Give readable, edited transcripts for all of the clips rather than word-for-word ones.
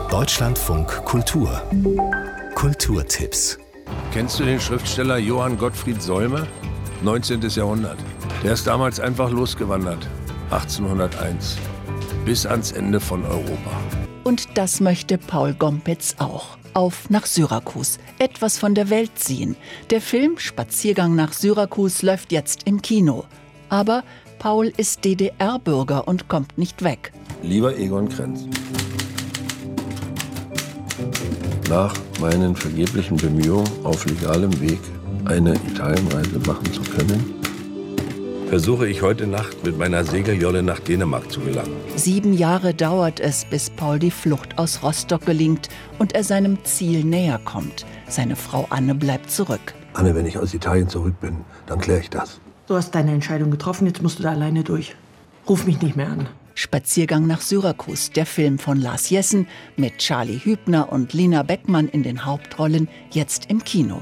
Deutschlandfunk Kultur. Kulturtipps. Kennst du den Schriftsteller Johann Gottfried Solme? 19. Jahrhundert. Der ist damals einfach losgewandert. 1801. Bis ans Ende von Europa. Und das möchte Paul Gompitz auch. Auf nach Syrakus. Etwas von der Welt sehen. Der Film Spaziergang nach Syrakus läuft jetzt im Kino. Aber Paul ist DDR-Bürger und kommt nicht weg. Lieber Egon Krenz. Nach meinen vergeblichen Bemühungen, auf legalem Weg eine Italienreise machen zu können, versuche ich heute Nacht mit meiner Segeljolle nach Dänemark zu gelangen. 7 Jahre dauert es, bis Paul die Flucht aus Rostock gelingt und er seinem Ziel näher kommt. Seine Frau Anne bleibt zurück. Anne, wenn ich aus Italien zurück bin, dann kläre ich das. Du hast deine Entscheidung getroffen, jetzt musst du da alleine durch. Ruf mich nicht mehr an. Spaziergang nach Syrakus, der Film von Lars Jessen mit Charlie Hübner und Lina Beckmann in den Hauptrollen, jetzt im Kino.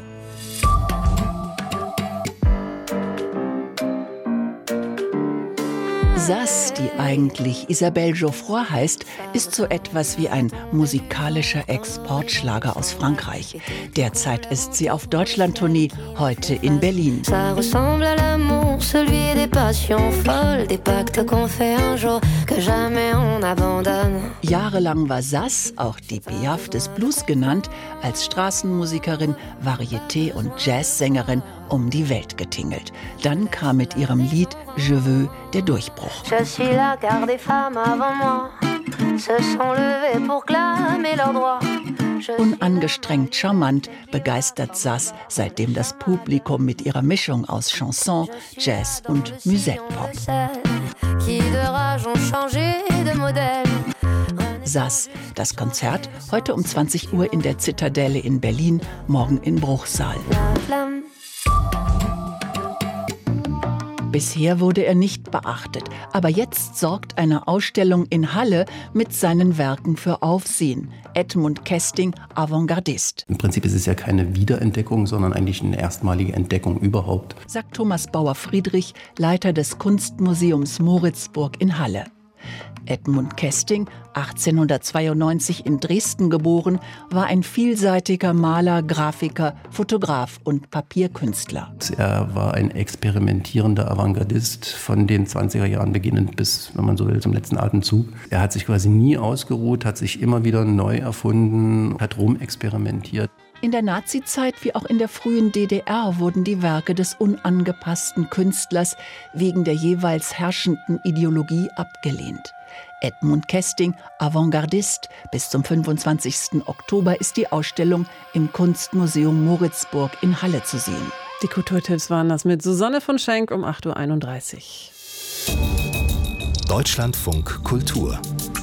Sass, die eigentlich Isabelle Geoffroy heißt, ist so etwas wie ein musikalischer Exportschlager aus Frankreich. Derzeit ist sie auf Deutschlandtournee, heute in Berlin. Ça ressemble à l'amour, celui des passions folles, des pactes qu'on fait un jour, que jamais on abandonne. Jahrelang war Sass, auch die Piaf des Blues genannt, als Straßenmusikerin, Varieté- und Jazzsängerin um die Welt getingelt. Dann kam mit ihrem Lied Je veux der Durchbruch. Je suis là car des femmes avant moi se sont levées pour clamer leurs droits. Unangestrengt charmant begeistert Sass, seitdem das Publikum mit ihrer Mischung aus Chanson, Jazz und Musette-Pop. Qui de rage ont changé de modèle. Sass, das Konzert heute um 20 Uhr in der Zitadelle in Berlin, morgen in Bruchsal. Bisher wurde er nicht beachtet, aber jetzt sorgt eine Ausstellung in Halle mit seinen Werken für Aufsehen. Edmund Kesting, Avantgardist. Im Prinzip ist es ja keine Wiederentdeckung, sondern eigentlich eine erstmalige Entdeckung überhaupt. Sagt Thomas Bauer-Friedrich, Leiter des Kunstmuseums Moritzburg in Halle. Edmund Kesting, 1892 in Dresden geboren, war ein vielseitiger Maler, Grafiker, Fotograf und Papierkünstler. Er war ein experimentierender Avantgardist von den 20er Jahren beginnend bis, wenn man so will, zum letzten Atemzug. Er hat sich quasi nie ausgeruht, hat sich immer wieder neu erfunden, hat rumexperimentiert. In der Nazizeit wie auch in der frühen DDR wurden die Werke des unangepassten Künstlers wegen der jeweils herrschenden Ideologie abgelehnt. Edmund Kesting, Avantgardist. Bis zum 25. Oktober ist die Ausstellung im Kunstmuseum Moritzburg in Halle zu sehen. Die Kulturtipps waren das mit Susanne von Schenk um 8.31 Uhr. Deutschlandfunk Kultur.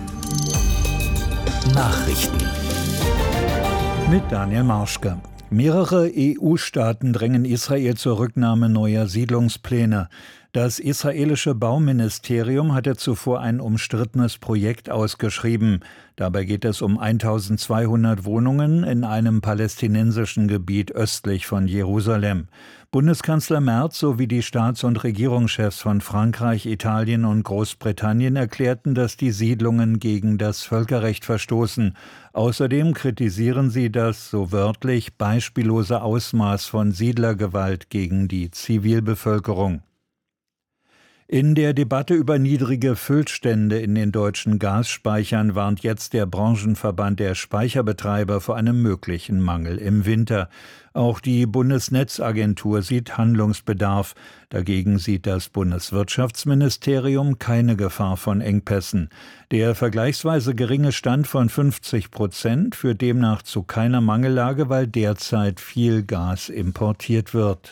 Nachrichten. Mit Daniel Marschke. Mehrere EU-Staaten drängen Israel zur Rücknahme neuer Siedlungspläne. Das israelische Bauministerium hatte zuvor ein umstrittenes Projekt ausgeschrieben. Dabei geht es um 1200 Wohnungen in einem palästinensischen Gebiet östlich von Jerusalem. Bundeskanzler Merz sowie die Staats- und Regierungschefs von Frankreich, Italien und Großbritannien erklärten, dass die Siedlungen gegen das Völkerrecht verstoßen. Außerdem kritisieren sie das, so wörtlich, beispiellose Ausmaß von Siedlergewalt gegen die Zivilbevölkerung. In der Debatte über niedrige Füllstände in den deutschen Gasspeichern warnt jetzt der Branchenverband der Speicherbetreiber vor einem möglichen Mangel im Winter. Auch die Bundesnetzagentur sieht Handlungsbedarf. Dagegen sieht das Bundeswirtschaftsministerium keine Gefahr von Engpässen. Der vergleichsweise geringe Stand von 50% führt demnach zu keiner Mangellage, weil derzeit viel Gas importiert wird.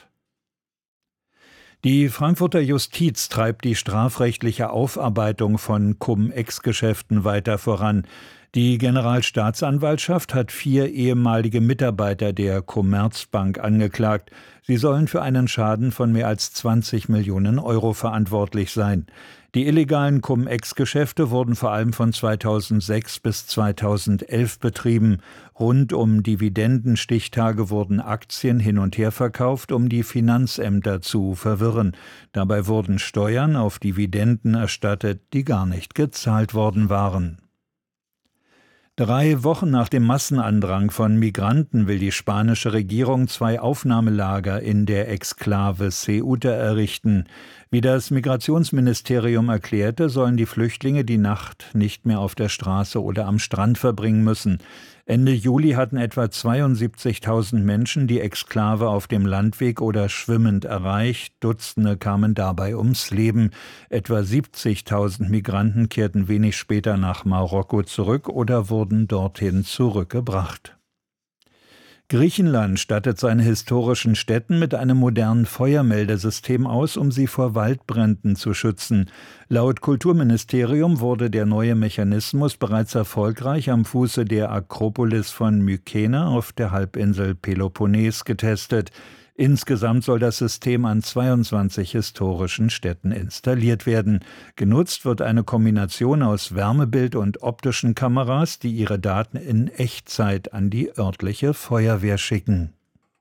Die Frankfurter Justiz treibt die strafrechtliche Aufarbeitung von Cum-Ex-Geschäften weiter voran. Die Generalstaatsanwaltschaft hat 4 ehemalige Mitarbeiter der Commerzbank angeklagt. Sie sollen für einen Schaden von mehr als 20 Millionen Euro verantwortlich sein. Die illegalen Cum-Ex-Geschäfte wurden vor allem von 2006 bis 2011 betrieben. Rund um Dividendenstichtage wurden Aktien hin und her verkauft, um die Finanzämter zu verwirren. Dabei wurden Steuern auf Dividenden erstattet, die gar nicht gezahlt worden waren. 3 Wochen nach dem Massenandrang von Migranten will die spanische Regierung 2 Aufnahmelager in der Exklave Ceuta errichten. Wie das Migrationsministerium erklärte, sollen die Flüchtlinge die Nacht nicht mehr auf der Straße oder am Strand verbringen müssen. Ende Juli hatten etwa 72.000 Menschen die Exklave auf dem Landweg oder schwimmend erreicht. Dutzende kamen dabei ums Leben. Etwa 70.000 Migranten kehrten wenig später nach Marokko zurück oder wurden dorthin zurückgebracht. Griechenland stattet seine historischen Städten mit einem modernen Feuermeldesystem aus, um sie vor Waldbränden zu schützen. Laut Kulturministerium wurde der neue Mechanismus bereits erfolgreich am Fuße der Akropolis von Mykene auf der Halbinsel Peloponnes getestet. Insgesamt soll das System an 22 historischen Städten installiert werden. Genutzt wird eine Kombination aus Wärmebild und optischen Kameras, die ihre Daten in Echtzeit an die örtliche Feuerwehr schicken.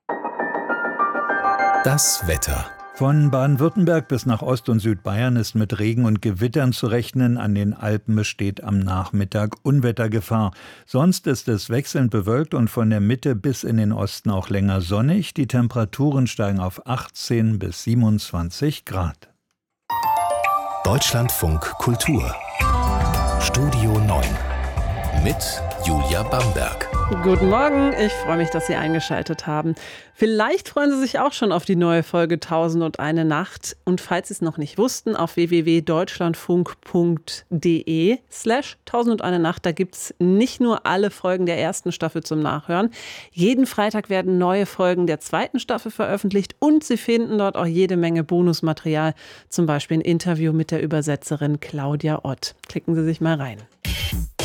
Das Wetter. Von Baden-Württemberg bis nach Ost- und Südbayern ist mit Regen und Gewittern zu rechnen. An den Alpen besteht am Nachmittag Unwettergefahr. Sonst ist es wechselnd bewölkt und von der Mitte bis in den Osten auch länger sonnig. Die Temperaturen steigen auf 18 bis 27 Grad. Deutschlandfunk Kultur. Studio 9. Mit Julia Bamberg. Guten Morgen, ich freue mich, dass Sie eingeschaltet haben. Vielleicht freuen Sie sich auch schon auf die neue Folge 1001 Nacht. Und falls Sie es noch nicht wussten, auf www.deutschlandfunk.de/1001 Nacht, da gibt es nicht nur alle Folgen der ersten Staffel zum Nachhören. Jeden Freitag werden neue Folgen der zweiten Staffel veröffentlicht und Sie finden dort auch jede Menge Bonusmaterial, zum Beispiel ein Interview mit der Übersetzerin Claudia Ott. Klicken Sie sich mal rein.